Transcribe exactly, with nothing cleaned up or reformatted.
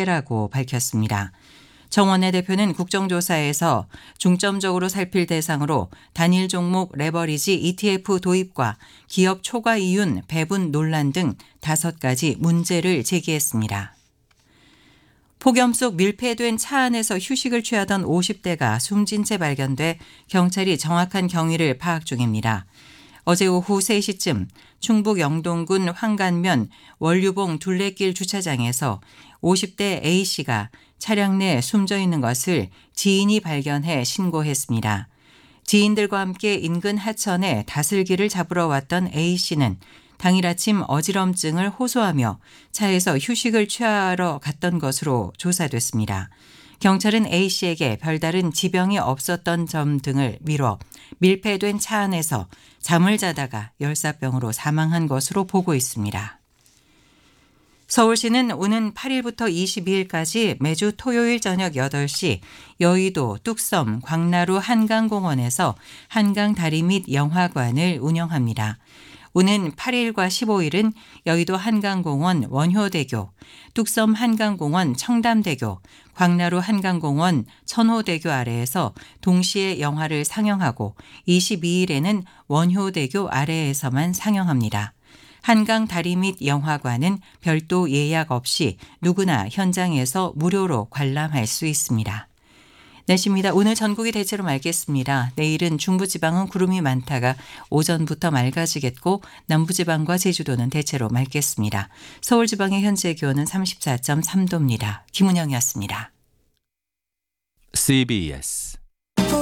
문제라고 밝혔습니다. 정원내 대표는 국정조사에서 중점적으로 살필 대상으로 단일 종목 레버리지 이티에프 도입과 기업 초과 이윤 배분 논란 등 다섯 가지 문제를 제기했습니다. 폭염 속 밀폐된 차 안에서 휴식을 취하던 오십 대가 숨진 채 발견돼 경찰이 정확한 경위를 파악 중입니다. 어제 오후 세 시쯤 충북 영동군 황간면 원류봉 둘레길 주차장에서 오십 대 A씨가 차량 내 숨져 있는 것을 지인이 발견해 신고했습니다. 지인들과 함께 인근 하천에 다슬기를 잡으러 왔던 A씨는 당일 아침 어지럼증을 호소하며 차에서 휴식을 취하러 갔던 것으로 조사됐습니다. 경찰은 A씨에게 별다른 지병이 없었던 점 등을 미뤄 밀폐된 차 안에서 잠을 자다가 열사병으로 사망한 것으로 보고 있습니다. 서울시는 오는 팔 일부터 이십이 일까지 매주 토요일 저녁 여덟 시 여의도 뚝섬 광나루 한강공원에서 한강다리 및 영화관을 운영합니다. 오는 팔 일과 십오 일은 여의도 한강공원 원효대교, 뚝섬 한강공원 청담대교, 광나루 한강공원 천호대교 아래에서 동시에 영화를 상영하고 이십이 일에는 원효대교 아래에서만 상영합니다. 한강 다리 및 영화관은 별도 예약 없이 누구나 현장에서 무료로 관람할 수 있습니다. 날씨입니다. 오늘 전국이 대체로 맑겠습니다. 내일은 중부지방은 구름이 많다가 오전부터 맑아지겠고 남부지방과 제주도는 대체로 맑겠습니다. 서울지방의 현재 기온은 삼십사 점 삼 도입니다. 김은영이었습니다. 씨비에스